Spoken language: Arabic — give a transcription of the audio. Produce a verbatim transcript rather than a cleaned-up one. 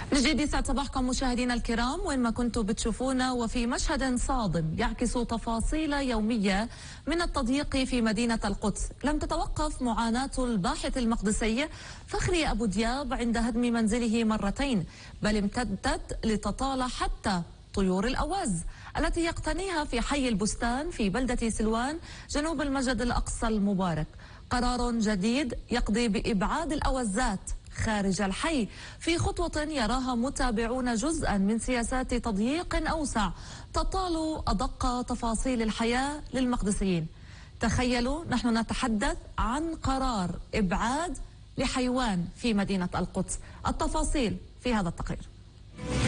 نجد يسعد صباحكم مشاهدينا الكرام وين ما كنتوا بتشوفونا، وفي مشهد صادم يعكس تفاصيل يومية من التضييق في مدينة القدس. لم تتوقف معاناة الباحث المقدسي فخري أبو دياب عند هدم منزله مرتين، بل امتدت لتطال حتى طيور الأواز التي يقتنيها في حي البستان في بلدة سلوان جنوب المسجد الأقصى المبارك. قرار جديد يقضي بإبعاد الأوزات خارج الحي في خطوة يراها متابعون جزءا من سياسات تضييق أوسع تطال أدق تفاصيل الحياة للمقدسيين. تخيلوا نحن نتحدث عن قرار إبعاد لحيوان في مدينة القدس. التفاصيل في هذا التقرير.